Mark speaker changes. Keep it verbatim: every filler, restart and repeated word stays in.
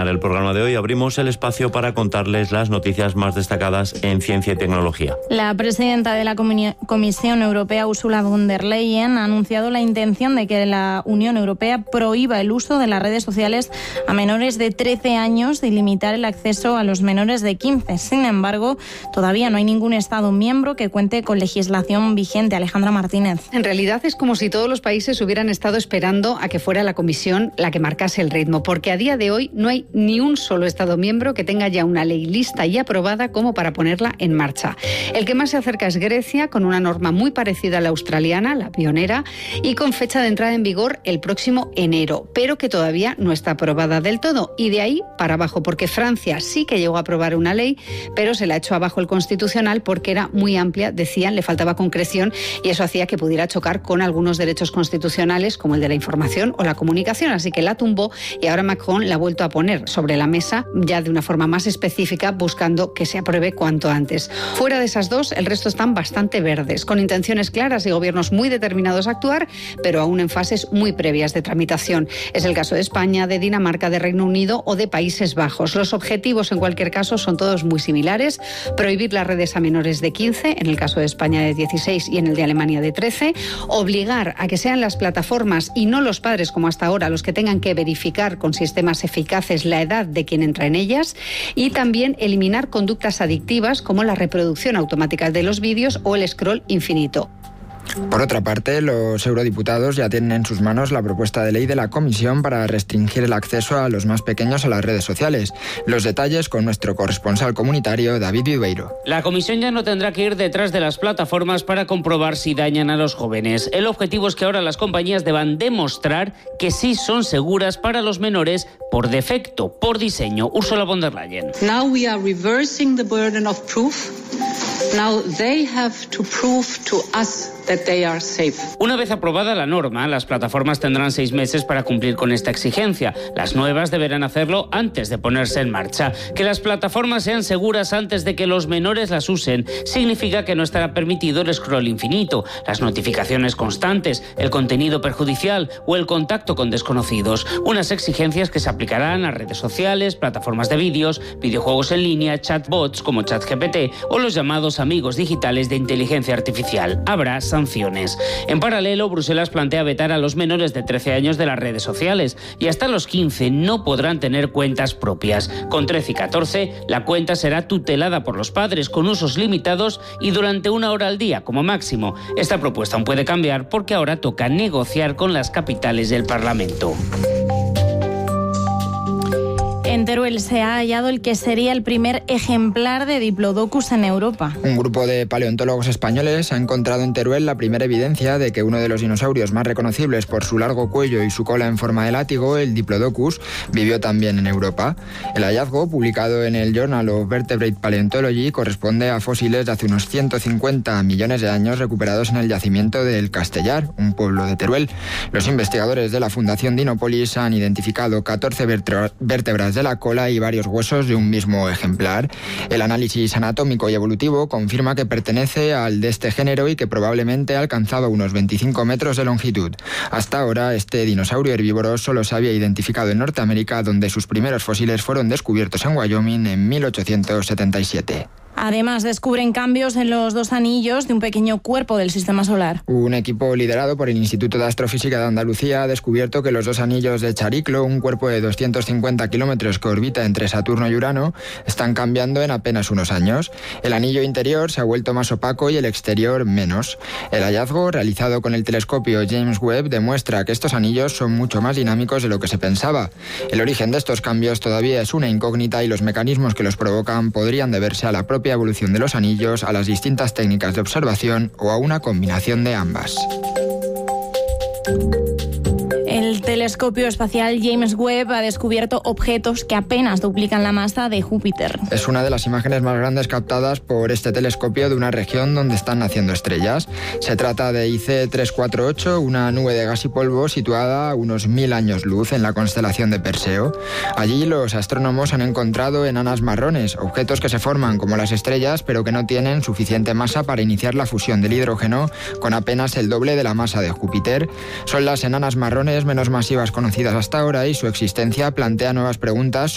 Speaker 1: terminar el programa de hoy, abrimos el espacio para contarles las noticias más destacadas en ciencia y tecnología.
Speaker 2: La presidenta de la Comisión Europea, Ursula von der Leyen, ha anunciado la intención de que la Unión Europea prohíba el uso de las redes sociales a menores de trece años y limitar el acceso a los menores de quince. Sin embargo, todavía no hay ningún Estado miembro que cuente con legislación vigente. Alejandra Martínez.
Speaker 3: En realidad es como si todos los países hubieran estado esperando a que fuera la Comisión la que marcase el ritmo, porque a día de hoy no hay ni un solo Estado miembro que tenga ya una ley lista y aprobada como para ponerla en marcha. El que más se acerca es Grecia, con una norma muy parecida a la australiana, la pionera, y con fecha de entrada en vigor el próximo enero, pero que todavía no está aprobada del todo. Y de ahí para abajo, porque Francia sí que llegó a aprobar una ley, pero se la echó abajo el Constitucional porque era muy amplia, decían, le faltaba concreción y eso hacía que pudiera chocar con algunos derechos constitucionales como el de la información o la comunicación. Así que la tumbó y ahora Macron la ha vuelto a poner sobre la mesa ya de una forma más específica, buscando que se apruebe cuanto antes. Fuera de esas dos, el resto están bastante verdes, con intenciones claras y gobiernos muy determinados a actuar, pero aún en fases muy previas de tramitación. Es el caso de España, de Dinamarca, de Reino Unido o de Países Bajos. Los objetivos, en cualquier caso, son todos muy similares. Prohibir las redes a menores de quince, en el caso de España de dieciséis y en el de Alemania de trece. Obligar a que sean las plataformas y no los padres, como hasta ahora, los que tengan que verificar con sistemas eficaces la edad de quien entra en ellas. Y también eliminar conductas adictivas como la reproducción automática de los vídeos o el scroll infinito.
Speaker 4: Por otra parte, los eurodiputados ya tienen en sus manos la propuesta de ley de la Comisión para restringir el acceso a los más pequeños a las redes sociales. Los detalles con nuestro corresponsal comunitario, David Viveiro.
Speaker 5: La Comisión ya no tendrá que ir detrás de las plataformas para comprobar si dañan a los jóvenes. El objetivo es que ahora las compañías deban demostrar que sí son seguras para los menores por defecto, por diseño. Ursula von der Leyen.
Speaker 6: Now we are reversing the burden of proof. Now they have to prove to us that they are safe.
Speaker 5: Una vez aprobada la norma, las plataformas tendrán seis meses para cumplir con esta exigencia. Las nuevas deberán hacerlo antes de ponerse en marcha. Que las plataformas sean seguras antes de que los menores las usen significa que no estará permitido el scroll infinito, las notificaciones constantes, el contenido perjudicial o el contacto con desconocidos. Unas exigencias que se aplicarán a redes sociales, plataformas de vídeos, videojuegos en línea, chatbots como ChatGPT o los llamados amigos digitales de inteligencia artificial. Habrá sanciones. En paralelo, Bruselas plantea vetar a los menores de trece años de las redes sociales y hasta los quince no podrán tener cuentas propias. Con trece y catorce, la cuenta será tutelada por los padres con usos limitados y durante una hora al día como máximo. Esta propuesta aún puede cambiar porque ahora toca negociar con las capitales del Parlamento.
Speaker 2: En Teruel se ha hallado el que sería el primer ejemplar de Diplodocus en Europa.
Speaker 4: Un grupo de paleontólogos españoles ha encontrado en Teruel la primera evidencia de que uno de los dinosaurios más reconocibles por su largo cuello y su cola en forma de látigo, el Diplodocus, vivió también en Europa. El hallazgo, publicado en el Journal of Vertebrate Paleontology, corresponde a fósiles de hace unos ciento cincuenta millones de años recuperados en el yacimiento del Castellar, un pueblo de Teruel. Los investigadores de la Fundación Dinopolis han identificado catorce vértebras de la cola y varios huesos de un mismo ejemplar. El análisis anatómico y evolutivo confirma que pertenece al de este género y que probablemente alcanzaba unos veinticinco metros de longitud. Hasta ahora, este dinosaurio herbívoro solo se había identificado en Norteamérica, donde sus primeros fósiles fueron descubiertos en Wyoming en mil ochocientos setenta y siete.
Speaker 2: Además, descubren cambios en los dos anillos de un pequeño cuerpo del Sistema Solar.
Speaker 4: Un equipo liderado por el Instituto de Astrofísica de Andalucía ha descubierto que los dos anillos de Chariclo, un cuerpo de doscientos cincuenta kilómetros que orbita entre Saturno y Urano, están cambiando en apenas unos años. El anillo interior se ha vuelto más opaco y el exterior menos. El hallazgo, realizado con el telescopio James Webb, demuestra que estos anillos son mucho más dinámicos de lo que se pensaba. El origen de estos cambios todavía es una incógnita y los mecanismos que los provocan podrían deberse a la propia evolución de los anillos, a las distintas técnicas de observación o a una combinación de ambas.
Speaker 2: El telescopio espacial James Webb ha descubierto objetos que apenas duplican la masa de Júpiter.
Speaker 4: Es una de las imágenes más grandes captadas por este telescopio de una región donde están naciendo estrellas. Se trata de I C trescientos cuarenta y ocho, una nube de gas y polvo situada a unos mil años luz en la constelación de Perseo. Allí los astrónomos han encontrado enanas marrones, objetos que se forman como las estrellas pero que no tienen suficiente masa para iniciar la fusión del hidrógeno, con apenas el doble de la masa de Júpiter. Son las enanas marrones menos masivas conocidas hasta ahora y su existencia plantea nuevas preguntas